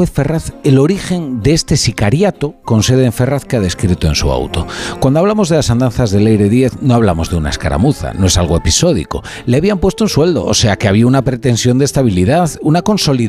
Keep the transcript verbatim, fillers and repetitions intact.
juez Ferraz el origen de este sicariato con sede en Ferraz que ha descrito en su auto. Cuando hablamos de las andanzas de Leire Díez, no hablamos de una escaramuza, no es algo episódico. Le habían puesto un sueldo, o sea que había una pretensión de estabilidad, una consolidación